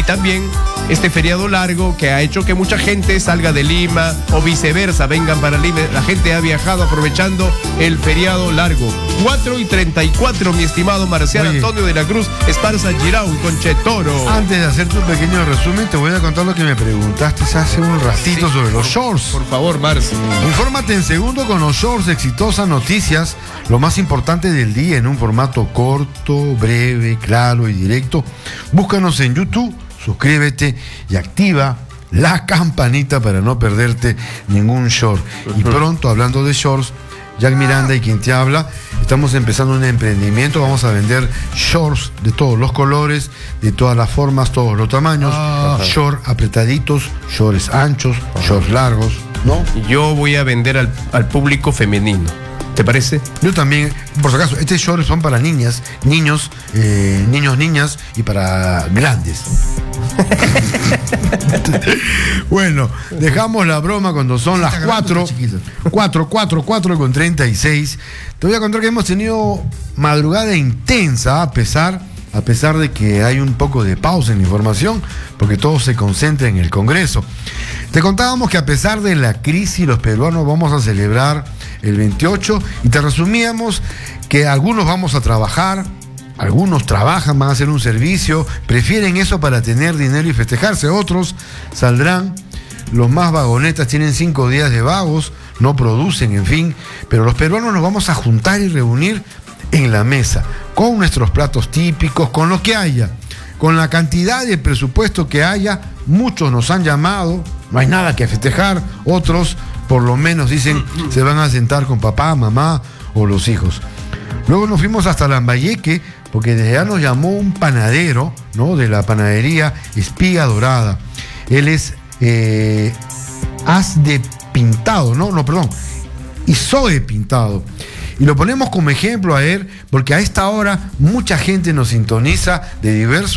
también este feriado largo que ha hecho que mucha gente salga de Lima o viceversa, vengan para Lima. La gente ha viajado aprovechando el feriado largo. 4:34, mi estimado Marcial Antonio de la Cruz Esparza Girau y Conchetoro. Antes de hacer tu pequeño resumen, te voy a contar lo que me preguntaste hace un ratito sobre los shorts. Por favor, Marcio. Infórmate en segundo con los shorts. Exitosas noticias, lo más importante del día en un formato corto, breve, claro y directo. Búscanos en YouTube, suscríbete y activa la campanita para no perderte ningún short. Y pronto, hablando de shorts, Jack Miranda y quien te habla, estamos empezando un emprendimiento. Vamos a vender shorts de todos los colores, de todas las formas, todos los tamaños. Shorts apretaditos, shorts anchos, shorts largos, ¿no? Yo voy a vender al público femenino. ¿Te parece? Yo también, por si acaso, estos shorts son para niñas, niños, niñas y para grandes. Bueno, dejamos la broma cuando son las 4:36. Te voy a contar que hemos tenido madrugada intensa a pesar de que hay un poco de pausa en la información, porque todo se concentra en el Congreso. Te contábamos que a pesar de la crisis, los peruanos vamos a celebrar el 28 y te resumíamos que algunos vamos a trabajar, algunos trabajan, van a hacer un servicio, prefieren eso para tener dinero y festejarse. Otros saldrán, los más vagonetas tienen 5 días de vagos, no producen, en fin. Pero los peruanos nos vamos a juntar y reunir en la mesa, con nuestros platos típicos, con lo que haya, con la cantidad de presupuesto que haya. Muchos nos han llamado, no hay nada que festejar. Otros, por lo menos, dicen, se van a sentar con papá, mamá o los hijos. Luego nos fuimos hasta Lambayeque, porque desde allá nos llamó un panadero, ¿no?, de la panadería Espiga Dorada. Él es Haz de Pintado, Isoe Pintado. Y lo ponemos como ejemplo a él, porque a esta hora mucha gente nos sintoniza de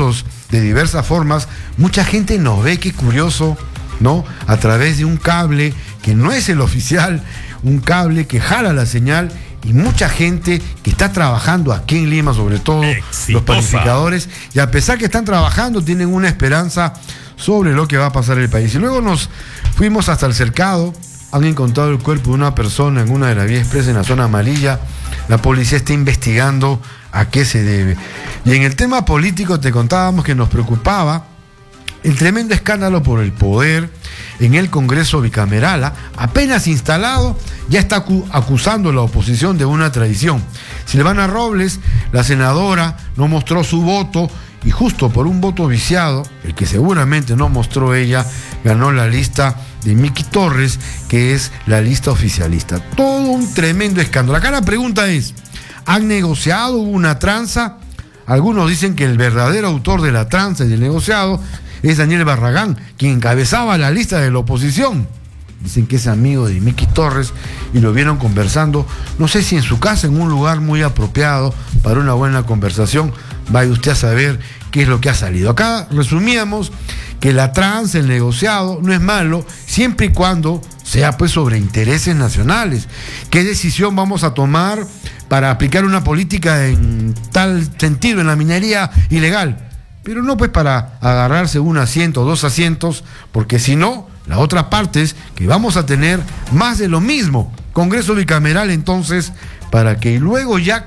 diversas formas. Mucha gente nos ve, qué curioso, ¿no?, a través de un cable que no es el oficial, un cable que jala la señal. Y mucha gente que está trabajando aquí en Lima, sobre todo los panificadores, y a pesar que están trabajando, tienen una esperanza sobre lo que va a pasar en el país. Y luego nos fuimos hasta el Cercado. Han encontrado el cuerpo de una persona en una de las vías expresas en la zona amarilla. La policía está investigando a qué se debe. Y en el tema político te contábamos que nos preocupaba el tremendo escándalo por el poder en el Congreso bicameral. Apenas instalado, ya está acusando a la oposición de una traición. Silvana Robles, la senadora, no mostró su voto y justo por un voto viciado, el que seguramente no mostró ella, ganó la lista de Miki Torres, que es la lista oficialista. Todo un tremendo escándalo. Acá la pregunta es, ¿han negociado? ¿Hubo una tranza? Algunos dicen que el verdadero autor de la tranza y del negociado es Daniel Barragán, quien encabezaba la lista de la oposición. Dicen que es amigo de Miki Torres y lo vieron conversando, no sé si en su casa, en un lugar muy apropiado para una buena conversación. Vaya usted a saber qué es lo que ha salido. Acá resumíamos que la tranza, el negociado, no es malo, siempre y cuando sea pues sobre intereses nacionales. ¿Qué decisión vamos a tomar para aplicar una política en tal sentido en la minería ilegal? Pero no pues para agarrarse un asiento o 2 asientos, porque si no, la otra parte es que vamos a tener más de lo mismo. Congreso bicameral, entonces, para que luego ya,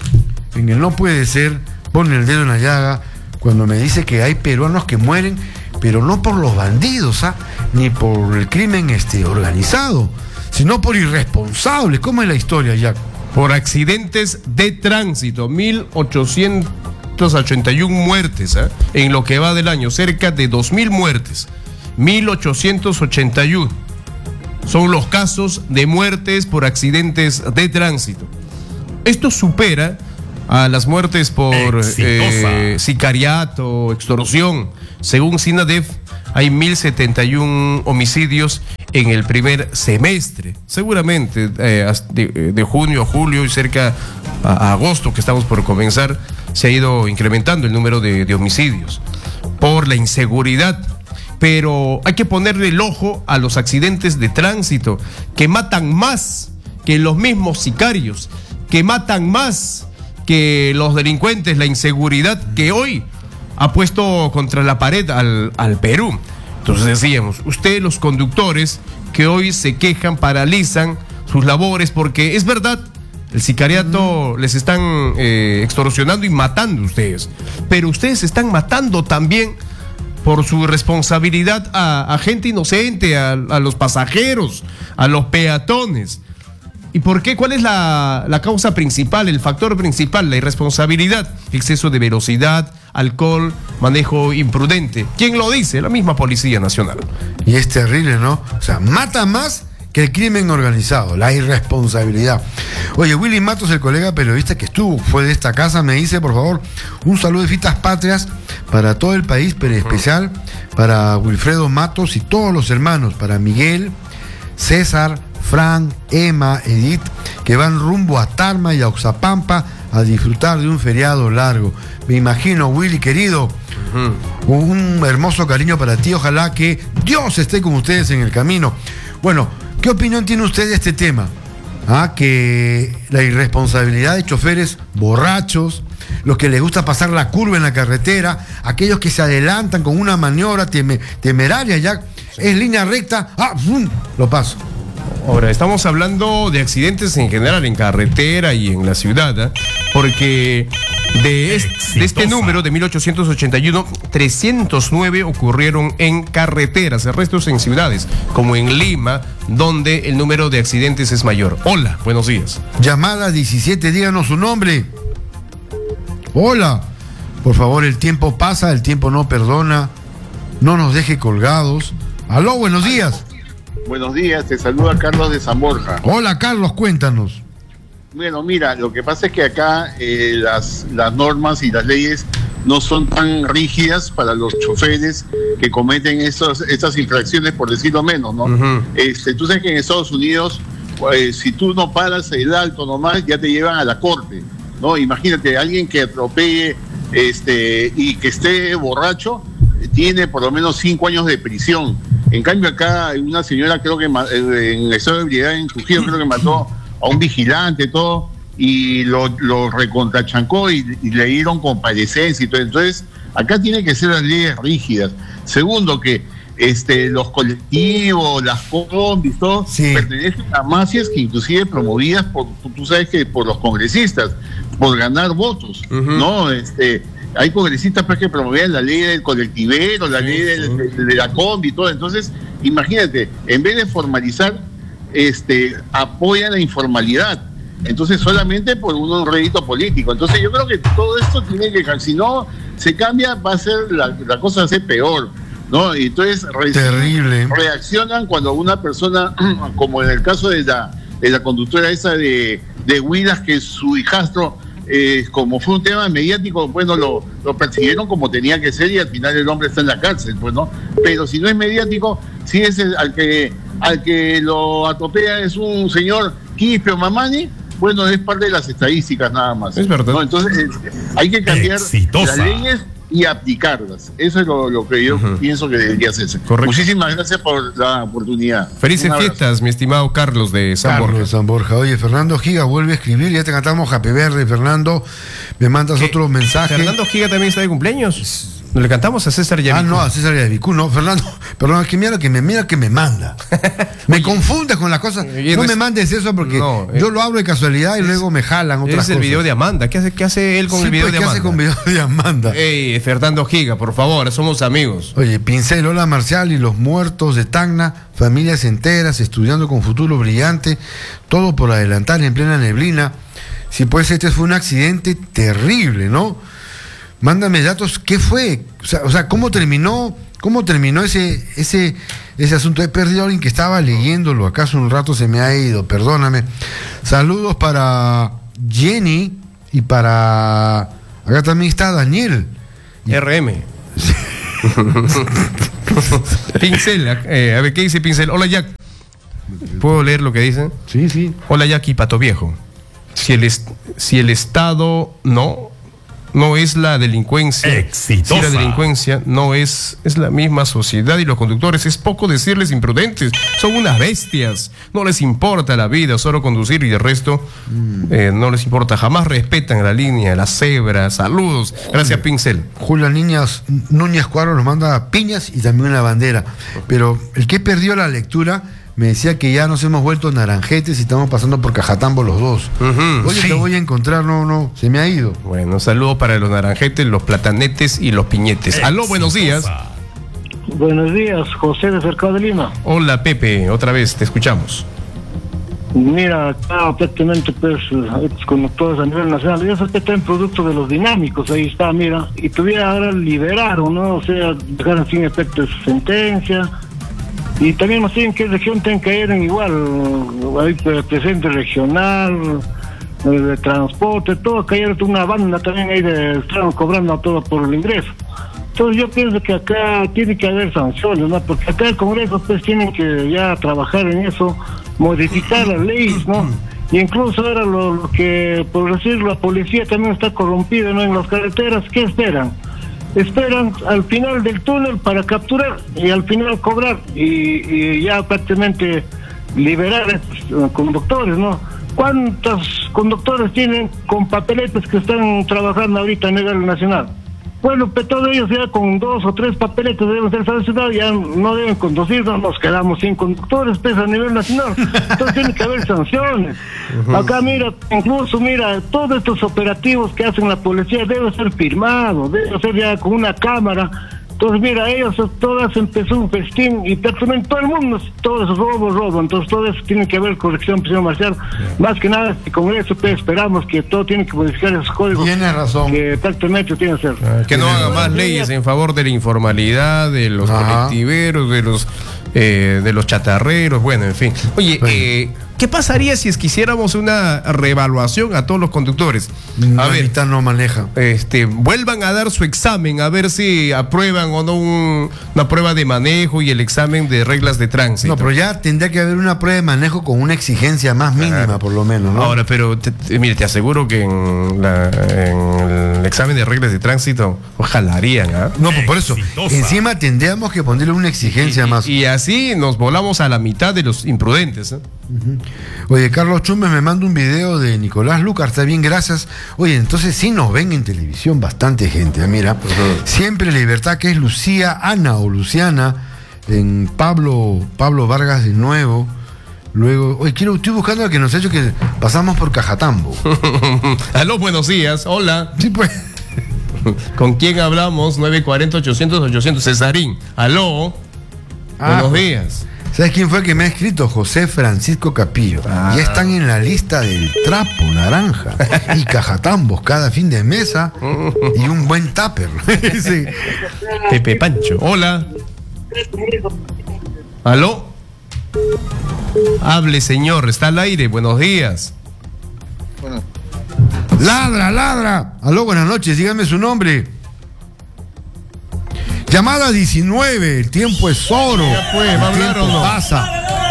en el no puede ser, pone el dedo en la llaga cuando me dice que hay peruanos que mueren, pero no por los bandidos, ni por el crimen organizado, sino por irresponsables. ¿Cómo es la historia, Jack? Por accidentes de tránsito, 1.881 muertes en lo que va del año, cerca de 2.000 muertes, 1.881 son los casos de muertes por accidentes de tránsito. Esto supera a las muertes por sicariato, extorsión. Según SINADEF, hay 1.071 homicidios en el primer semestre. Seguramente de junio a julio y cerca a agosto, que estamos por comenzar, se ha ido incrementando el número de homicidios por la inseguridad. Pero hay que ponerle el ojo a los accidentes de tránsito, que matan más que los mismos sicarios, que matan más que los delincuentes, la inseguridad que hoy ha puesto contra la pared al Perú. Entonces decíamos, ustedes los conductores que hoy se quejan, paralizan sus labores porque es verdad, el sicariato les están extorsionando y matando a ustedes, pero ustedes están matando también por su responsabilidad a gente inocente, a los pasajeros, a los peatones. ¿Y por qué? ¿Cuál es la causa principal, el factor principal? La irresponsabilidad, exceso de velocidad, alcohol, manejo imprudente. ¿Quién lo dice? La misma Policía Nacional. Y es terrible, ¿no? O sea, mata más que el crimen organizado, la irresponsabilidad. Oye, Willy Matos, el colega periodista que fue de esta casa, me dice, por favor, un saludo de fiestas patrias para todo el país, pero en especial para Wilfredo Matos y todos los hermanos, para Miguel, César, Fran, Emma, Edith, que van rumbo a Tarma y a Oxapampa a disfrutar de un feriado largo. Me imagino, Willy, querido, un hermoso cariño para ti. Ojalá que Dios esté con ustedes en el camino. Bueno, ¿qué opinión tiene usted de este tema? Que la irresponsabilidad de choferes borrachos, los que les gusta pasar la curva en la carretera, aquellos que se adelantan con una maniobra temeraria, ya es línea recta, lo paso. Ahora, estamos hablando de accidentes en general en carretera y en la ciudad, porque de este número de 1881, 309 ocurrieron en carreteras, el resto es en ciudades, como en Lima, donde el número de accidentes es mayor. Hola, buenos días. Llamada 17, díganos su nombre. Hola, por favor, el tiempo pasa, el tiempo no perdona, no nos deje colgados. Aló, buenos días. Buenos días, te saluda Carlos de San Borja. Hola Carlos, cuéntanos. Bueno, mira, lo que pasa es que acá las normas y las leyes no son tan rígidas para los choferes que cometen estas infracciones, por decirlo menos, ¿no? Tú sabes que en Estados Unidos, si tú no paras el alto nomás, ya te llevan a la corte, ¿no? Imagínate, alguien que atropelle y que esté borracho, tiene por lo menos 5 años de prisión. En cambio acá una señora, creo que en estado de ebriedad en Trujillo, creo que mató a un vigilante, todo, y lo recontrachancó y le dieron comparecencia y todo. Entonces, acá tiene que ser las leyes rígidas. Segundo, que los colectivos, las combis, todo, sí, pertenecen a mafias que inclusive promovidas tú sabes que por los congresistas, por ganar votos, ¿no? Hay congresistas pues, que promovían la ley del colectivero, la ley de la combi y todo. Entonces, imagínate, en vez de formalizar, apoyan la informalidad. Entonces, solamente por un rédito político. Entonces, yo creo que todo esto tiene que, si no se cambia, va a ser la cosa va a ser peor, ¿no? Y entonces terrible. Reaccionan cuando una persona, como en el caso de la conductora esa de Huilas, que su hijastro, como fue un tema mediático, bueno, lo persiguieron como tenía que ser y al final el hombre está en la cárcel, pues, ¿no? Pero si no es mediático, si es al que lo atropella es un señor Quispe o Mamani, bueno, es parte de las estadísticas nada más. Es verdad. ¿No? Entonces, hay que cambiar las leyes y aplicarlas. Eso es lo que yo pienso que debería hacerse. Correcto. Muchísimas gracias por la oportunidad. Felices fiestas, mi estimado Carlos de San Borja. Carlos de San Borja. Oye, Fernando Giga vuelve a escribir, ya te cantamos Happy Birthday, Fernando. Me mandas otro mensaje. ¿Fernando Giga también está de cumpleaños? ¿Le cantamos a César Yavicú? No, a César Yavicú, no, Fernando, perdón, es que mira que me manda. Me confundes con las cosas. No me mandes eso porque yo lo hablo de casualidad y luego me jalan otras cosas. Es el video de Amanda. ¿Qué hace él con el video de Amanda? ¿Qué hace con el video de Amanda? Fernando Giga, por favor, somos amigos. Oye, Pincel, hola Marcial y los muertos de Tacna, familias enteras, estudiando con futuro brillante, todo por adelantar en plena neblina. Si pues fue un accidente terrible, ¿no? Mándame datos, ¿qué fue? O sea, ¿cómo terminó ese asunto? He perdido a alguien que estaba leyéndolo, acaso un rato se me ha ido, perdóname. Saludos para Jenny y para... Acá también está Daniel. RM. Pincel, a ver, ¿qué dice Pincel? Hola Jack. ¿Puedo leer lo que dice? Sí. Hola Jack y Pato Viejo. Si el Estado no... no es la delincuencia. Exitosa. Si la delincuencia no es la misma sociedad y los conductores, es poco decirles imprudentes, son unas bestias, no les importa la vida, solo conducir y el resto no les importa, jamás respetan la línea, la cebra. Saludos, gracias Pincel. Julia Núñez Cuadro nos manda piñas y también una bandera, pero el que perdió la lectura me decía que ya nos hemos vuelto naranjetes y estamos pasando por Cajatambo los dos. Oye, sí. te voy a encontrar, no, se me ha ido. Bueno, saludos para los naranjetes, los platanetes y los piñetes. Aló, buenos días. Buenos días, José de Cercado de Lima. Hola Pepe, otra vez, te escuchamos. Mira, acá prácticamente pues estos conductores a nivel nacional, ya sabes que está en producto de los dinámicos, ahí está, mira, y tuviera ahora liberaron, ¿no? O sea, dejaron sin efecto su sentencia. Y también más bien qué región tienen que ir en igual, hay presidente regional, de transporte, todo, que hay una banda también ahí están cobrando a todo por el ingreso. Entonces yo pienso que acá tiene que haber sanciones, ¿no? Porque acá el Congreso pues tienen que ya trabajar en eso, modificar las leyes, ¿no? Y incluso ahora lo que, por decirlo, la policía también está corrompida, ¿no? En las carreteras, ¿qué esperan? Esperan al final del túnel para capturar y al final cobrar y ya prácticamente liberar a estos conductores, ¿no? ¿Cuántos conductores tienen con papeletes que están trabajando ahorita a nivel nacional? Bueno, pues todos ellos ya con 2 o 3 papeletes deben ser sancionados, ya no deben conducir, no nos quedamos sin conductores, pues a nivel nacional. Entonces tiene que haber sanciones. Acá mira, incluso mira, todos estos operativos que hacen la policía deben ser firmados, deben ser ya con una cámara. Entonces mira, ellos todas empezó un festín y prácticamente todo el mundo, todo es robo. Entonces todo eso tiene que haber corrección, señor Marcial. Más que nada, con eso pues, esperamos que todo tiene que modificar esos códigos. Tiene razón. Que prácticamente tiene que ser. Que no haga más leyes en favor de la informalidad, de los colectiveros, de los chatarreros, bueno, en fin. Oye, ¿qué pasaría si quisiéramos una reevaluación a todos los conductores? A ver, ahorita no maneja. Vuelvan a dar su examen, a ver si aprueban o no una prueba de manejo y el examen de reglas de tránsito. No, pero ya tendría que haber una prueba de manejo con una exigencia más mínima, por lo menos, ¿no? Ahora, pero mire, te aseguro que en el examen de reglas de tránsito jalarían, ¿ah? No, pues por eso. Exitosa. Encima tendríamos que ponerle una exigencia más. Y así nos volamos a la mitad de los imprudentes, ¿eh? Oye, Carlos Chumbes me manda un video de Nicolás Lucar, está bien, gracias. Oye, entonces sí nos ven en televisión bastante gente, mira. Siempre Libertad, que es Lucía, Ana o Luciana, en Pablo Vargas de nuevo. Luego, oye, estoy buscando al que nos ha hecho que pasamos por Cajatambo. Aló, buenos días, hola. Sí, pues. ¿Con quién hablamos? 940-800-800, Cesarín. Aló, buenos días. ¿Sabes quién fue el que me ha escrito? José Francisco Capillo. Ya están en la lista del trapo naranja y Cajatambos cada fin de mesa y un buen tupper. Sí. Pepe Pancho, hola. Aló. Hable, señor, está al aire, buenos días. Ladra. Aló, buenas noches, dígame su nombre. Llamada 19, el tiempo es oro. Ya fue, ¿va a el hablar tiempo o no? pasa.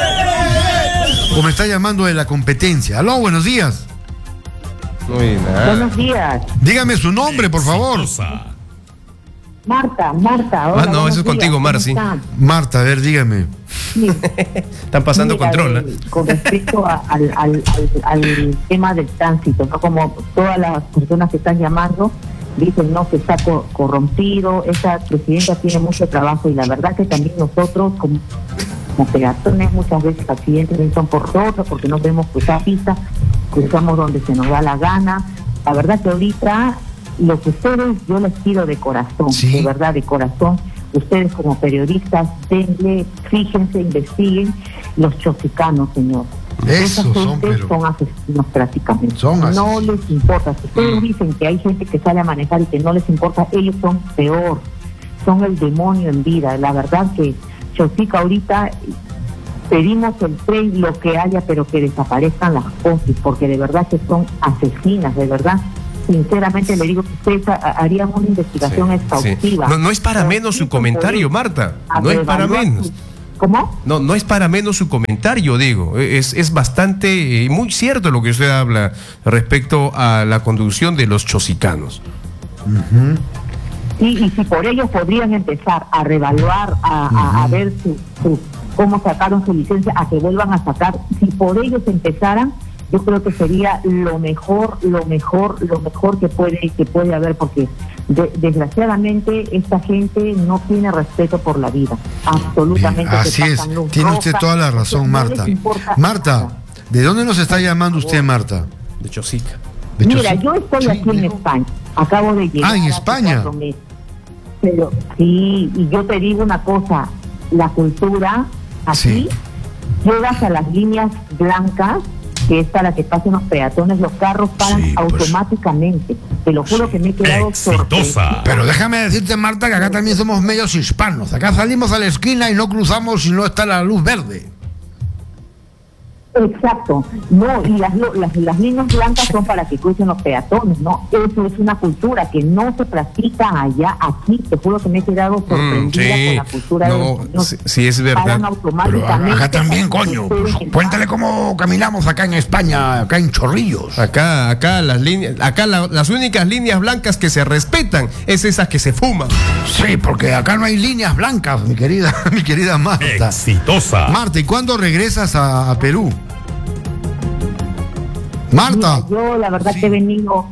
O me está llamando de la competencia. Aló, buenos días. Muy nada. Buenos días. Dígame su nombre, por favor. Exitosa. Marta. Hola, Ah, no, buenos eso es contigo, días, Marci. ¿cómo están? Marta, a ver, dígame. Sí, Están pasando mira, control, ¿eh? con respecto al tema del tránsito, ¿no? Como todas las personas que están llamando dicen, no, que está corrompido, esa presidenta tiene mucho trabajo y la verdad que también nosotros como peatones muchas veces accidentes son por nosotros porque no vemos cruzar pista, cruzamos donde se nos da la gana. La verdad que ahorita lo que ustedes, yo les pido de corazón, Sí. de verdad, de corazón, ustedes como periodistas, denle, fíjense, investiguen los chosicanos, señor. Eso Esa son, gente pero- son asesinos prácticamente. Son no asesinos. les importa. Si ustedes dicen que hay gente que sale a manejar y que no les importa, ellos son peor. Son el demonio en vida. La verdad que Chosica ahorita pedimos el tren, lo que haya, pero que desaparezcan las cosas, porque de verdad que son asesinas, de verdad. Sinceramente le digo que ustedes harían una investigación exhaustiva. Sí. No es para menos su comentario, Marta. No es para menos. ¿Cómo? No es para menos su comentario, digo. Es bastante, muy cierto lo que usted habla respecto a la conducción de los chosicanos. Y si por ellos podrían empezar a revaluar, a ver cómo sacaron su licencia, a que vuelvan a sacar, si por ellos empezaran, yo creo que sería lo mejor que puede haber, porque desgraciadamente esta gente no tiene respeto por la vida, absolutamente. Bien, así es, tiene usted toda la razón, Marta. Marta, ¿de dónde nos está llamando usted, Marta? De Chosica. Mira, yo estoy aquí en España, acabo de llegar. En España. Pero sí, y yo te digo una cosa, la cultura aquí, llegas a las líneas blancas, que es para que pasen los peatones, los carros paran automáticamente. Te lo juro que me he quedado sorprendida. Pero déjame decirte, Marta, que acá también somos medios hispanos. Acá salimos a la esquina y no cruzamos si no está la luz verde. Exacto, no, y las líneas blancas son para que crucen los peatones, ¿no? Eso es una cultura que no se practica allá, aquí, te juro que me he quedado sorprendida con la cultura de los niños. Sí, es verdad. Pero acá también, coño, pues, cuéntale cómo caminamos acá en España, acá en Chorrillos. Acá las líneas, las únicas líneas blancas que se respetan es esas que se fuman. Sí, porque acá no hay líneas blancas, mi querida Marta. Exitosa. Marta, ¿y cuándo regresas a Perú? Marta. Mira, yo la verdad que he venido,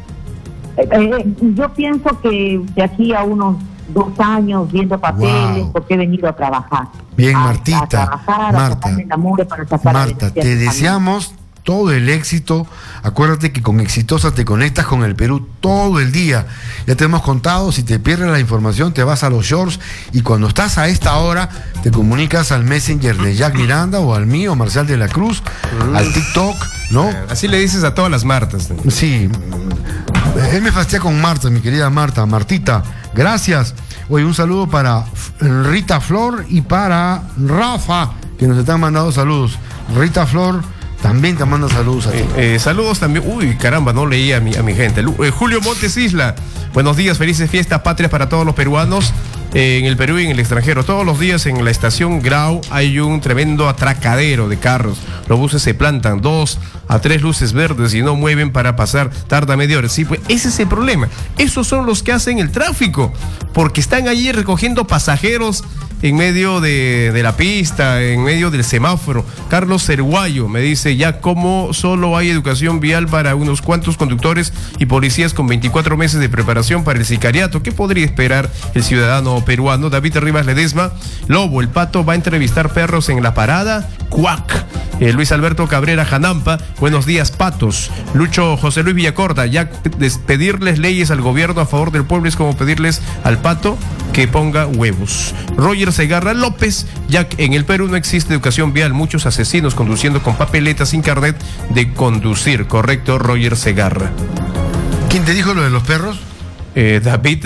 yo pienso que de aquí a unos 2 años viendo papeles, porque he venido a trabajar. Bien, Martita. A trabajar, Marta, a sacarme el amor para sacar Marta, te deseamos todo el éxito. Acuérdate que con Exitosa te conectas con el Perú todo el día. Ya te hemos contado, si te pierdes la información te vas a los shorts y cuando estás a esta hora te comunicas al Messenger de Jack Miranda o al mío, Marcial de la Cruz, al TikTok, ¿no? Así le dices a todas las Martas. Sí, él me fastidia con Marta, mi querida Marta. Martita, gracias. Oye, un saludo para Rita Flor y para Rafa, que nos están mandando saludos. Rita Flor también te manda saludos a ti. Saludos también. Uy, caramba, no leí a mi gente. Julio Montes Isla. Buenos días, felices fiestas patrias para todos los peruanos en el Perú y en el extranjero. Todos los días en la estación Grau hay un tremendo atracadero de carros. Los buses se plantan 2 a 3 luces verdes y no mueven para pasar. Tarda media hora. Sí, pues ese es el problema. Esos son los que hacen el tráfico, porque están allí recogiendo pasajeros en medio de la pista, en medio del semáforo. Carlos Cerguayo me dice, ya como solo hay educación vial para unos cuantos conductores y policías con 24 meses de preparación para el sicariato, ¿qué podría esperar el ciudadano peruano? David Rivas Ledesma, Lobo, el Pato va a entrevistar perros en la parada, cuac. Luis Alberto Cabrera Janampa, buenos días, patos. Lucho José Luis Villacorta, ya pedirles leyes al gobierno a favor del pueblo es como pedirles al pato que ponga huevos. Roger Segarra López, ya que en el Perú no existe educación vial, muchos asesinos conduciendo con papeletas sin carnet de conducir. Correcto, Roger Segarra. ¿Quién te dijo lo de los perros? David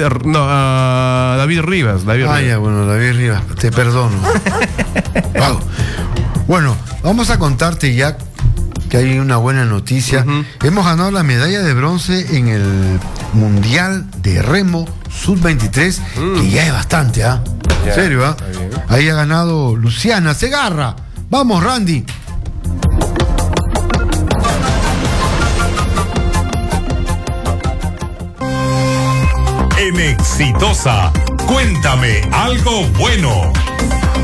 Rivas. Ya, bueno, David Rivas, te perdono. Wow. Bueno, vamos a contarte ya que hay una buena noticia. Hemos ganado la medalla de bronce en el Mundial de Remo Sub-23, que ya es bastante, ¿ah? ¿En serio, ah? Ahí ha ganado Luciana Segarra. Vamos, Randy. En Exitosa, cuéntame algo bueno.